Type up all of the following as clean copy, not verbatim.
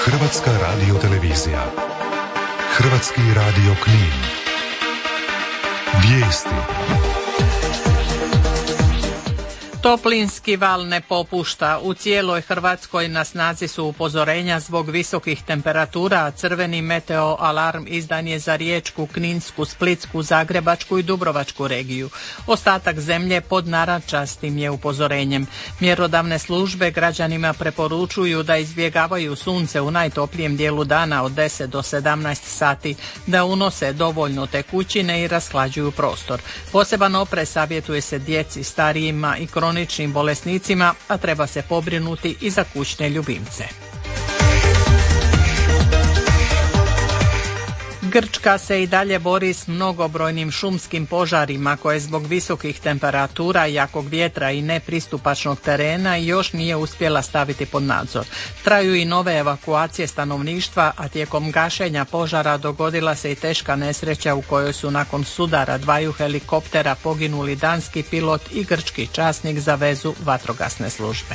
Hrvatska radiotelevizija. Hrvatski radio Knin. Vijesti. Toplinski val ne popušta. U cijeloj Hrvatskoj na snazi su upozorenja zbog visokih temperatura, a crveni meteo alarm izdan je za Riječku, Kninsku, Splitsku, Zagrebačku i Dubrovačku regiju. Ostatak zemlje pod narančastim je upozorenjem. Mjerodavne službe građanima preporučuju da izbjegavaju sunce u najtoplijem dijelu dana od 10 do 17 sati, da unose dovoljno tekućine i rashlađuju prostor. Poseban oprez savjetuje se djeci, starijima i kroničnim bolesnicima, a treba se pobrinuti i za kućne ljubimce. Grčka se i dalje bori s mnogobrojnim šumskim požarima koje zbog visokih temperatura, jakog vjetra i nepristupačnog terena još nije uspjela staviti pod nadzor. Traju i nove evakuacije stanovništva, a tijekom gašenja požara dogodila se i teška nesreća u kojoj su nakon sudara dvaju helikoptera poginuli danski pilot i grčki časnik za vezu vatrogasne službe.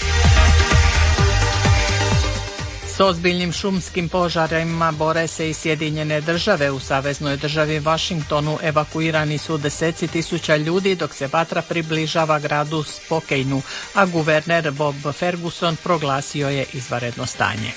S ozbiljnim šumskim požarima bore se i Sjedinjene države. U saveznoj državi Washingtonu evakuirani su deseci tisuća ljudi dok se vatra približava gradu Spokane, a guverner Bob Ferguson proglasio je izvanredno stanje.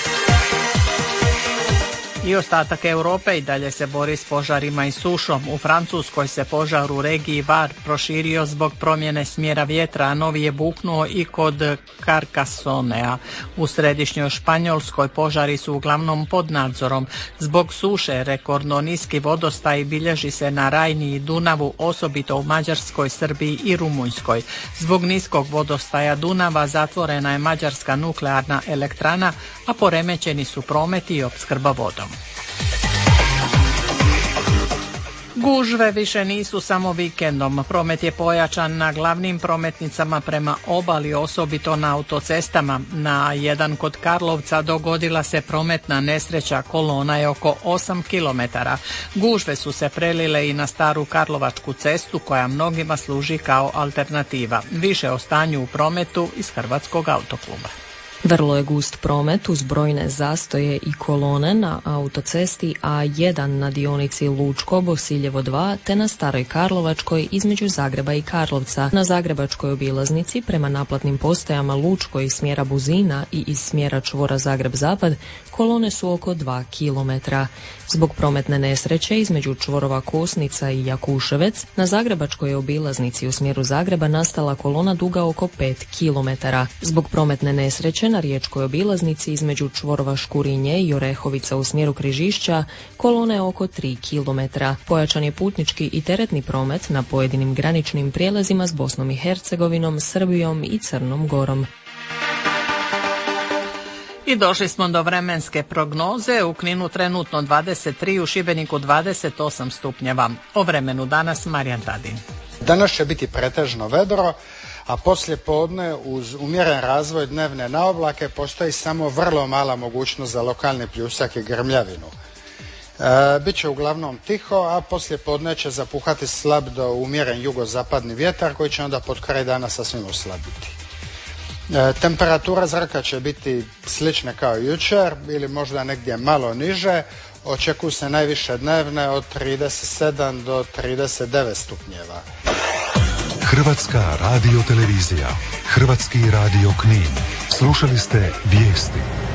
I ostatak Europe i dalje se bori s požarima i sušom. U Francuskoj se požar u regiji Var proširio zbog promjene smjera vjetra, a novi je buknuo i kod Carcassonea. U središnjoj Španjolskoj požari su uglavnom pod nadzorom. Zbog suše rekordno niski vodostaj bilježi se na Rajni i Dunavu, osobito u Mađarskoj, Srbiji i Rumunjskoj. Zbog niskog vodostaja Dunava zatvorena je mađarska nuklearna elektrana, a poremećeni su prometi i opskrba vodom. Gužve više nisu samo vikendom. Promet je pojačan na glavnim prometnicama prema obali, osobito na autocestama. Na jedan kod Karlovca dogodila se prometna nesreća, kolona je oko 8 km. Gužve su se prelile i na staru Karlovačku cestu koja mnogima služi kao alternativa. Više o stanju u prometu iz Hrvatskog autokluba. Vrlo je gust promet uz brojne zastoje i kolone na autocesti A1 na dionici Lučko-Bosiljevo 2 te na staroj Karlovačkoj između Zagreba i Karlovca. Na zagrebačkoj obilaznici prema naplatnim postajama Lučko iz smjera Buzina i iz smjera čvora Zagreb-Zapad kolone su oko 2 km. Zbog prometne nesreće između čvorova Kosnica i Jakuševec na zagrebačkoj obilaznici u smjeru Zagreba nastala kolona duga oko 5 km. Zbog prometne nesreće na riječkoj obilaznici između čvorova Škurinje i Orehovica u smjeru Križišća kolone oko 3 km. Pojačan je putnički i teretni promet na pojedinim graničnim prijelazima s Bosnom i Hercegovinom, Srbijom i Crnom Gorom. I došli smo do vremenske prognoze. U Kninu trenutno 23, u Šibeniku 28 stupnjeva. O vremenu danas Marijan Tadin. Danas će biti pretežno vedro, a poslije podne uz umjeren razvoj dnevne naoblake postoji samo vrlo mala mogućnost za lokalni pljusak i grmljavinu. Biće uglavnom tiho, a poslije podne će zapuhati slab do umjeren jugozapadni vjetar koji će onda pod kraj dana sasvim oslabiti. Temperatura zraka će biti slična kao jučer ili možda negdje malo niže. Očekuju se najviše dnevne od 37 do 39 stupnjeva. Hrvatska radiotelevizija, Hrvatski radio Knin. Slušali ste vijesti.